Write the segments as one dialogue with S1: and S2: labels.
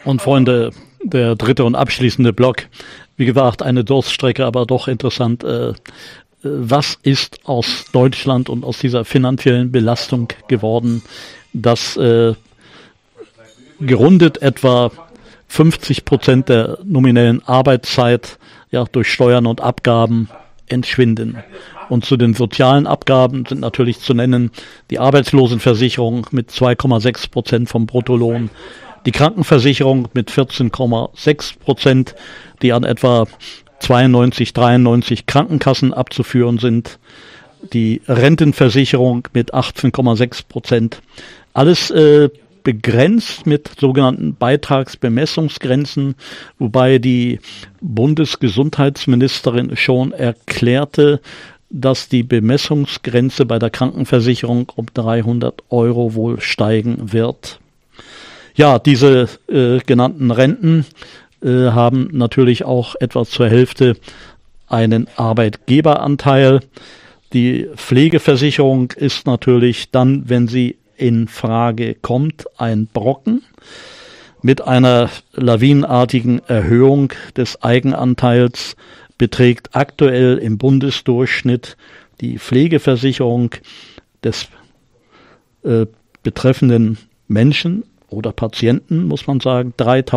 S1: Und Freunde, der dritte und abschließende Block. Wie gesagt, eine Durststrecke, aber doch interessant. Was ist aus Deutschland und aus dieser finanziellen Belastung geworden, dass gerundet etwa 50% der nominellen Arbeitszeit durch Steuern und Abgaben entschwinden. Und zu den sozialen Abgaben sind natürlich zu nennen die Arbeitslosenversicherung mit 2,6% vom Bruttolohn, die Krankenversicherung mit 14,6%, die an etwa 92, 93 Krankenkassen abzuführen sind, die Rentenversicherung mit 18,6%. Alles begrenzt mit sogenannten Beitragsbemessungsgrenzen, wobei die Bundesgesundheitsministerin schon erklärte, dass die Bemessungsgrenze bei der Krankenversicherung um 300 € wohl steigen wird. Ja, diese genannten Renten haben natürlich auch etwa zur Hälfte einen Arbeitgeberanteil. Die Pflegeversicherung ist natürlich dann, wenn sie in Frage kommt, ein Brocken mit einer lawinenartigen Erhöhung des Eigenanteils beträgt aktuell im Bundesdurchschnitt die Pflegeversicherung des betreffenden Menschen oder Patienten, muss man sagen,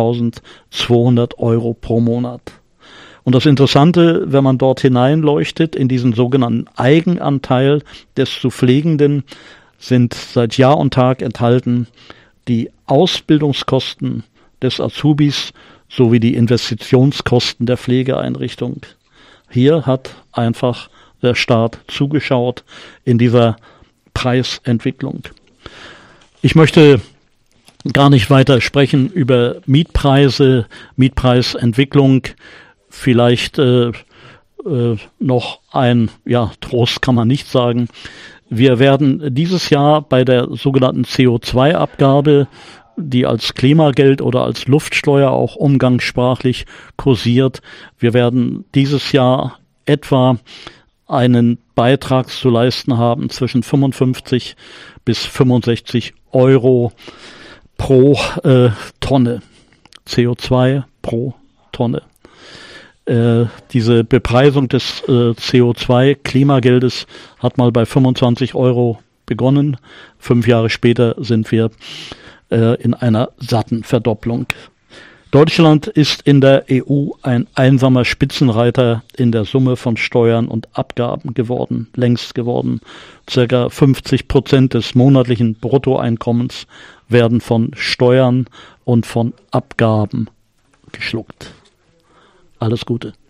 S1: 3.200 € pro Monat. Und das Interessante, wenn man dort hineinleuchtet, in diesen sogenannten Eigenanteil des zu Pflegenden, sind seit Jahr und Tag enthalten die Ausbildungskosten des Azubis sowie die Investitionskosten der Pflegeeinrichtung. Hier hat einfach der Staat zugeschaut in dieser Preisentwicklung. Ich möchte gar nicht weiter sprechen über Mietpreise, Mietpreisentwicklung. Vielleicht noch ein Trost kann man nicht sagen. Wir werden dieses Jahr bei der sogenannten CO2-Abgabe, die als Klimageld oder als Luftsteuer auch umgangssprachlich kursiert, wir werden dieses Jahr etwa einen Beitrag zu leisten haben zwischen 55 bis 65 € pro Tonne CO2 pro Tonne. Diese Bepreisung des CO2-Klimageldes hat mal bei 25 € begonnen. 5 Jahre später sind wir in einer satten Verdopplung. Deutschland ist in der EU ein einsamer Spitzenreiter in der Summe von Steuern und Abgaben längst geworden. Circa 50% des monatlichen Bruttoeinkommens werden von Steuern und von Abgaben geschluckt. Alles Gute.